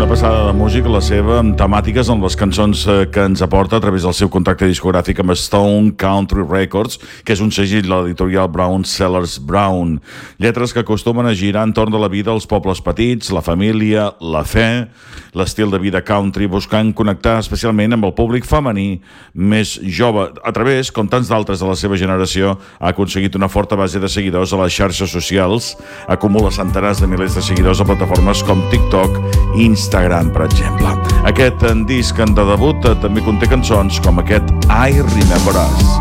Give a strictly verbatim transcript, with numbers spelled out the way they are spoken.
una passada de música, la seva, amb temàtiques en les cançons que ens aporta a través del seu contracte discogràfic amb Stone Country Records, que és un segell de l'editorial Brown Sellers Brown. Lletres que acostumen a girar entorn de la vida als pobles petits, la família, la fe, l'estil de vida country, buscant connectar especialment amb el públic femení més jove. A través, com tants d'altres de la seva generació, ha aconseguit una forta base de seguidors a les xarxes socials, acumula centenars de milers de seguidors a plataformes com TikTok i Instagram, per exemple. Aquest disc de debut també conté cançons com aquest I Remember Us.